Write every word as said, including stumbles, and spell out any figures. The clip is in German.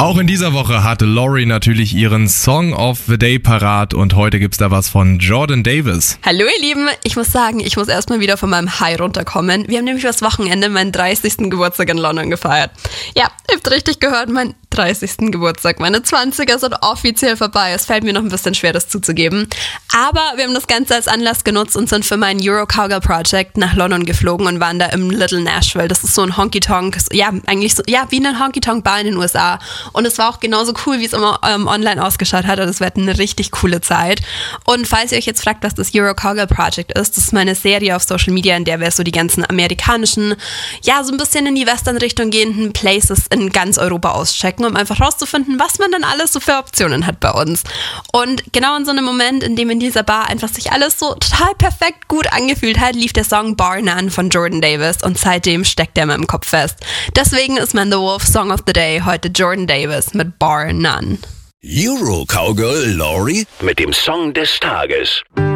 Auch in dieser Woche hatte Lori natürlich ihren Song of the Day parat und heute gibt's da was von Jordan Davis. Hallo ihr Lieben, ich muss sagen, ich muss erstmal wieder von meinem High runterkommen. Wir haben nämlich das Wochenende meinen dreißigsten Geburtstag in London gefeiert. Ja, ihr habt richtig gehört, mein dreißigsten Geburtstag. Meine zwanziger sind offiziell vorbei. Es fällt mir noch ein bisschen schwer, das zuzugeben. Aber wir haben das Ganze als Anlass genutzt und sind für mein Euro Cowgirl Project nach London geflogen und waren da im Little Nashville. Das ist so ein Honky-Tonk, ja, eigentlich so, ja, wie eine Honky-Tonk-Bar in den U S A. Und es war auch genauso cool, wie es immer ähm, online ausgeschaut hat. Also es wird eine richtig coole Zeit. Und falls ihr euch jetzt fragt, was das Euro Cowgirl Project ist, das ist meine Serie auf Social Media, in der wir so die ganzen amerikanischen, ja, so ein bisschen in die Western-Richtung gehenden Places in ganz Europa auschecken, um einfach rauszufinden, was man dann alles so für Optionen hat bei uns. Und genau in so einem Moment, in dem in dieser Bar einfach sich alles so total perfekt gut angefühlt hat, lief der Song Bar None von Jordan Davis und seitdem steckt er in meinem Kopf fest. Deswegen ist mein The Wolf Song of the Day heute Jordan Davis mit Bar None. Euro Cowgirl Lori mit dem Song des Tages.